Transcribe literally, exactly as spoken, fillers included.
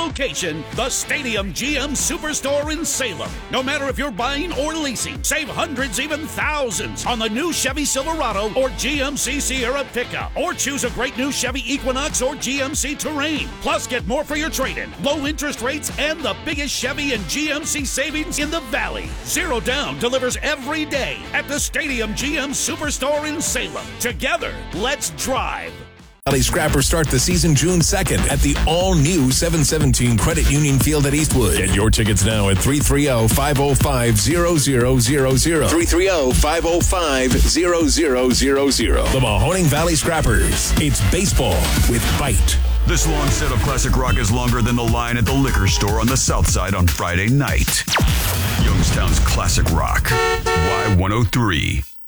location, the Stadium G M Superstore in Salem. No matter if you're buying or leasing, save hundreds, even thousands on the new Chevy Silverado or G M C Sierra pickup. Or choose a great new Chevy Equinox or G M C Terrain. Plus, get more for your trade-in, low interest rates, and the biggest Chevy and G M C savings in the Valley. Zero Down delivers every day at the Stadium G M Superstore in Salem. Together, let's drive. Valley Scrappers start the season June second at the all-new seven seventeen Credit Union Field at Eastwood. Get your tickets now at three three zero, five zero five, zero zero zero zero. three three zero, five zero five, zero zero zero zero. The Mahoning Valley Scrappers. It's baseball with bite. This long set of classic rock is longer than the line at the liquor store on the South Side on Friday night. Youngstown's classic rock. Y one oh three.